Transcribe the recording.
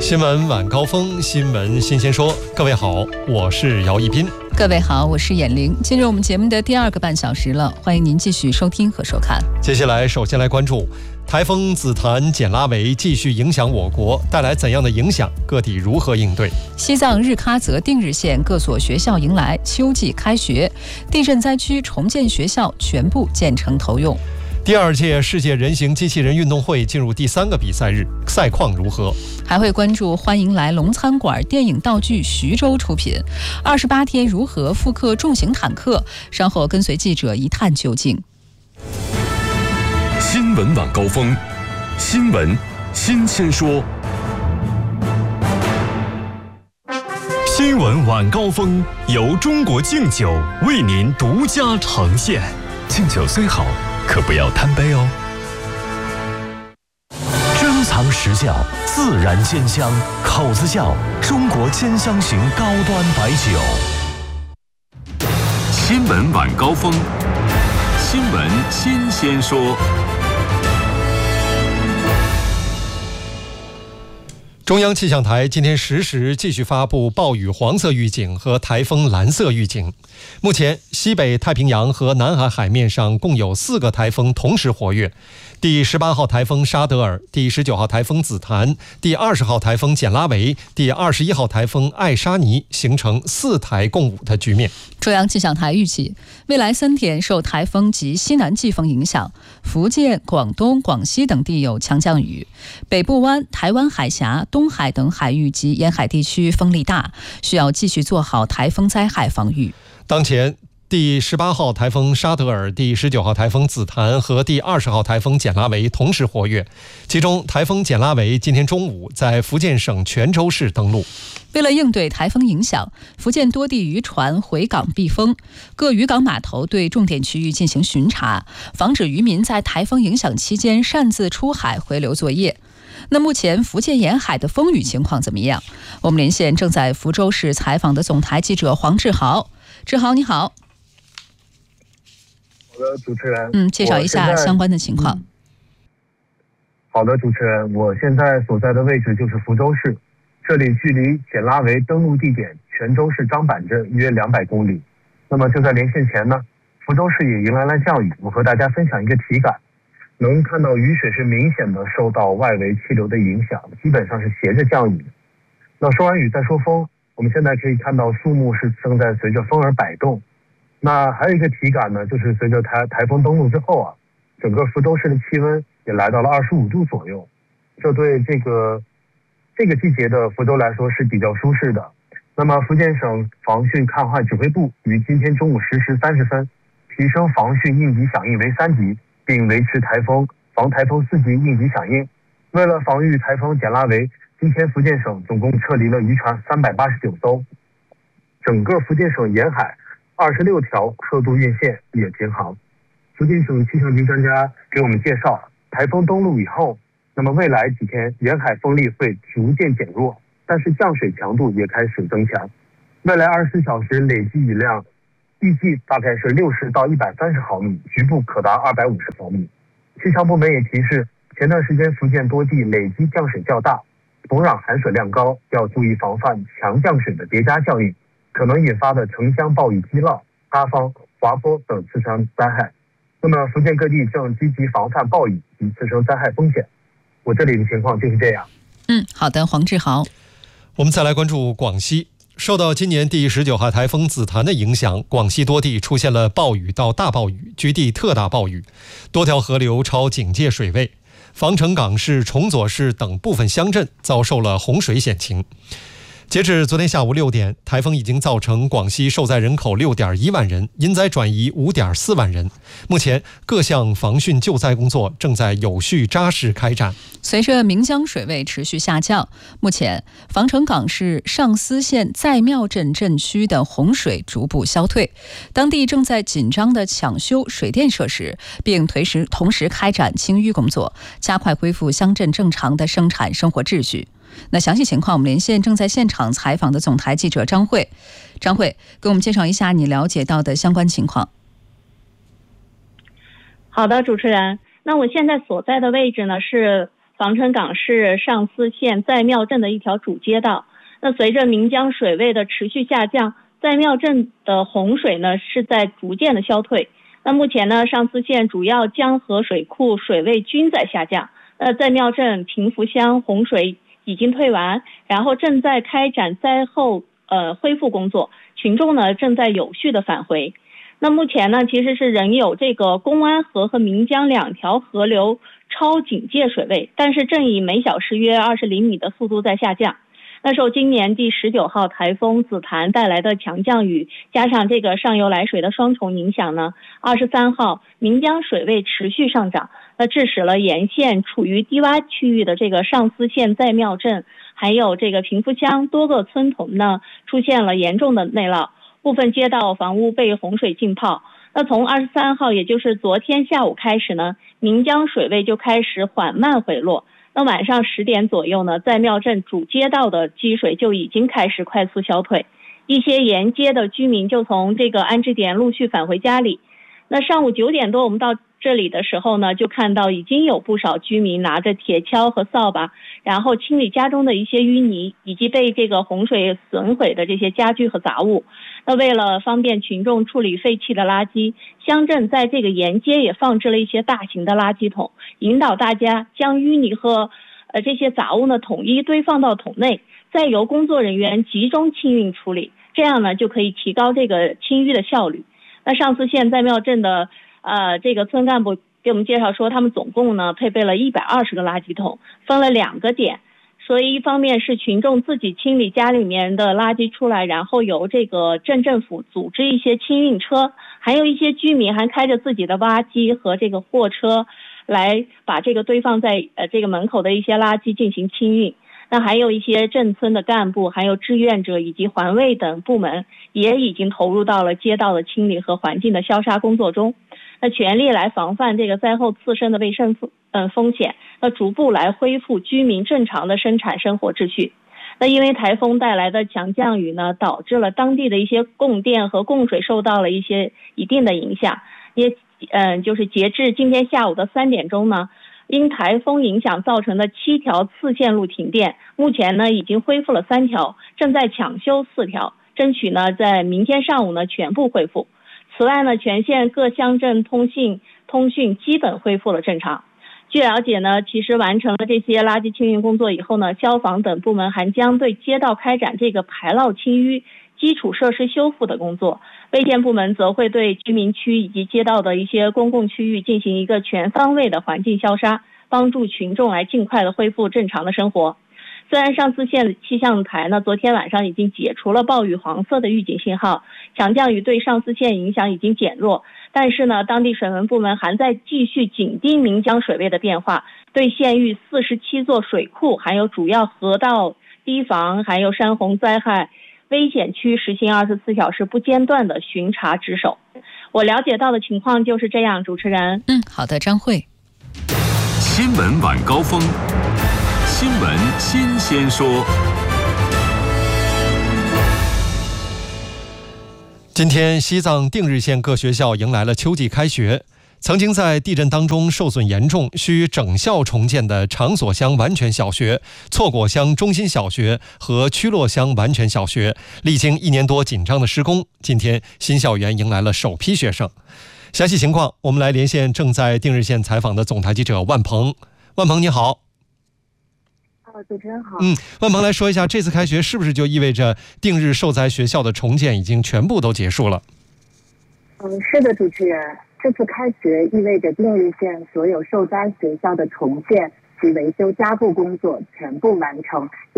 新闻晚高峰，新闻新鲜说。各位好，我是姚一斌。 各位好，我是闫玲。进入我们节目的第2个半小时了，欢迎您继续收听和收看。 接下来，首先来关注台风紫檀、简拉维继续影响我国，带来怎样的影响？各地如何应对？ 西藏日喀则定日县各所学校迎来秋季开学，地震灾区重建学校全部建成投用。 第2届世界人形机器人运动会进入第3个比赛日，赛况如何？ 还会关注欢迎来龙餐馆电影道具徐州出品，28天如何复刻重型坦克？稍后跟随记者一探究竟。 新闻晚高峰，新闻新鲜说。新闻晚高峰由中国敬酒为您独家呈现。敬酒虽好，可不要贪杯哦。珍藏实窖，自然鲜香，口子窖，中国兼香型高端白酒。新闻晚高峰，新闻新鲜说。 中央气象台今天10时继续发布暴雨黄色预警和台风蓝色预警。目前，西北太平洋和南海海面上共有4个台风同时活跃。第18号台风沙德尔、第19号台风紫檀、第20号台风简拉维、第21号台风艾沙尼形成4台共舞的局面。 中央气象台预计，未来3天受台风及西南季风影响，福建、广东、广西等地有强降雨，北部湾、台湾海峡、东海等海域及沿海地区风力大，需要继续做好台风灾害防御。 当前，第18号台风沙德尔、第19号台风紫檀和第20号台风简拉维同时活跃，其中台风简拉维今天中午在福建省泉州市登陆。 为了应对台风影响，福建多地渔船回港避风，各渔港码头对重点区域进行巡查，防止渔民在台风影响期间擅自出海回流作业。那目前福建沿海的风雨情况怎么样？我们连线正在福州市采访的总台记者黄志豪。志豪，你好。 好的，主持人。 介绍一下相关的情况。 好的，主持人，我现在所在的位置就是福州市，这里距离简拉维登陆地点泉州市张板镇约200公里。那么就在连线前呢，福州市也迎来了降雨。我和大家分享一个体感，能看到雨水是明显的受到外围气流的影响，基本上是斜着降雨。那说完雨再说风，我们现在可以看到树木是正在随着风而摆动。那还有一个体感呢，就是随着台风登陆之后啊，整个福州市的气温也来到了25度左右，这对这个季节的福州来说是比较舒适的。那么福建省防汛抗旱指挥部于今天中午10时30分提升防汛应急响应为3级，并维持防台风4级应急响应。为了防御台风简拉维，今天福建省总共撤离了渔船389艘，整个福建省沿海26条客渡运线也停航。福建省气象局专家给我们介绍，台风登陆以后，那么未来几天沿海风力会逐渐减弱，但是降水强度也开始增强。未来24小时累计雨量预计大概是60到130毫米，局部可达250毫米。气象部门也提示，前段时间福建多地累积降水较大，土壤含水量高，要注意防范强降水的叠加效应可能引发的城乡暴雨激涝、塌方、滑坡等次生灾害。那么福建各地正积极防范暴雨及次生灾害风险。我这里的情况就是这样。 好的，黄志豪。 我们再来关注广西。受到今年第19号台风紫檀的影响，广西多地出现了暴雨到大暴雨，局地特大暴雨，多条河流超警戒水位，防城港市、崇左市等部分乡镇遭受了洪水险情。截至昨天下午6点，台风已经造成广西受灾人口6.1万人，因灾转移5.4万人。目前各项防汛救灾工作正在有序扎实开展。 随着岷江水位持续下降，目前防城港市上思县在庙镇镇区的洪水逐步消退，当地正在紧张地抢修水电设施，并同时开展清淤工作，加快恢复乡镇正常的生产生活秩序。那详细情况，我们连线正在现场采访的总台记者张慧。张慧，给我们介绍一下你了解到的相关情况。 好的，主持人。那我现在所在的位置呢是防城港市上思县在庙镇的一条主街道。那随着岷江水位的持续下降，在庙镇的洪水呢是在逐渐的消退。那目前呢，上思县主要江河水库水位均在下降。在庙镇平福乡洪水已经退完，然后正在开展灾后恢复工作，群众呢正在有序的返回。那目前呢，其实是仍有这个公安河和岷江两条河流超警戒水位，但是正以每小时约20厘米的速度在下降。那受今年第19号台风紫檀带来的强降雨，加上这个上游来水的双重影响呢，23号岷江水位持续上涨，那致使了沿线处于低洼区域的这个上思县在庙镇，还有这个平福乡多个村屯呢出现了严重的内涝，部分街道房屋被洪水浸泡。那从23号，也就是昨天下午开始呢，岷江水位就开始缓慢回落。那晚上10点左右呢，在庙镇主街道的积水就已经开始快速消退，一些沿街的居民就从这个安置点陆续返回家里。那上午9点多我们到这里的时候呢，就看到已经有不少居民拿着铁锹和扫把，然后清理家中的一些淤泥以及被这个洪水损毁的这些家具和杂物。那为了方便群众处理废弃的垃圾，乡镇在这个沿街也放置了一些大型的垃圾桶，引导大家将淤泥和这些杂物呢统一堆放到桶内，再由工作人员集中清运处理，这样呢就可以提高这个清淤的效率。那上思县在庙镇的这个村干部给我们介绍说，他们总共呢配备了120个垃圾桶，分了2个点。所以一方面是群众自己清理家里面的垃圾出来，然后由这个镇政府组织一些清运车，还有一些居民还开着自己的挖机和这个货车来把这个堆放在这个门口的一些垃圾进行清运。那还有一些镇村的干部，还有志愿者以及环卫等部门也已经投入到了街道的清理和环境的消杀工作中，那全力来防范这个灾后次生的卫生风险，那逐步来恢复居民正常的生产生活秩序。那因为台风带来的强降雨呢，导致了当地的一些供电和供水受到了一定的影响，也就是截至今天下午的3点钟呢，因台风影响造成的7条次线路停电，目前呢已经恢复了3条，正在抢修4条，争取呢在明天上午呢全部恢复。此外呢，全县各乡镇通讯基本恢复了正常。据了解呢，其实完成了这些垃圾清运工作以后呢，消防等部门还将对街道开展这个排涝清淤、基础设施修复的工作。卫健部门则会对居民区以及街道的一些公共区域进行一个全方位的环境消杀，帮助群众来尽快的恢复正常的生活。虽然上思县气象台呢，昨天晚上已经解除了暴雨黄色的预警信号，强降雨对上思县影响已经减弱，但是呢，当地水文部门还在继续紧盯岷江水位的变化，对县域47座水库还有主要河道堤防还有山洪灾害危险区实行24小时不间断的巡查值守。我了解到的情况就是这样，主持人。 好的，张慧。 新闻晚高峰，新闻新鲜说。 今天西藏定日县各学校迎来了秋季开学。曾经在地震当中受损严重需整校重建的长所乡完全小学、错果乡中心小学和曲洛乡完全小学，历经1年多紧张的施工，今天新校园迎来了首批学生。详细情况我们来连线正在定日县采访的总台记者万鹏。万鹏你好。 主持人好。 万鹏来说一下，这次开学是不是就意味着定日受灾学校的重建已经全部都结束了？ 是的，主持人，这次开学意味着定日县所有受灾学校的重建及维修加固工作全部完成。